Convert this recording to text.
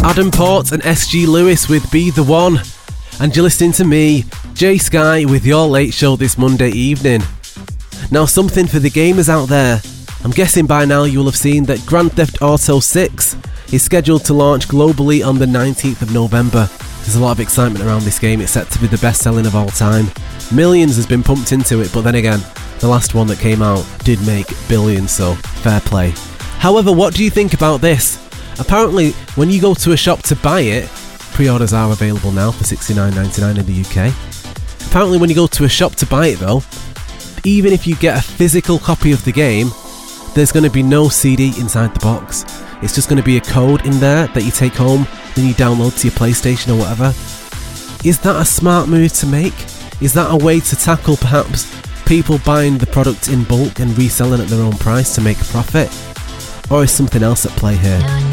Adam Port and SG Lewis with Be The One. And you're listening to me, Jay Sky, with your late show this Monday evening. Now, something for the gamers out there. I'm guessing by now you will have seen that Grand Theft Auto 6 is scheduled to launch globally on the 19th of November. There's a lot of excitement around this game. It's set to be the best selling of all time. Millions has been pumped into it, but then again, the last one that came out did make billions, so fair play. However, what do you think about this? Apparently, when you go to a shop to buy it, pre-orders are available now for $69.99 in the UK. Apparently, when you go to a shop to buy it though, even if you get a physical copy of the game, there's going to be no CD inside the box. It's just going to be a code in there that you take home, then you download to your PlayStation or whatever. Is that a smart move to make? Is that a way to tackle perhaps people buying the product in bulk and reselling at their own price to make a profit? Or is something else at play here?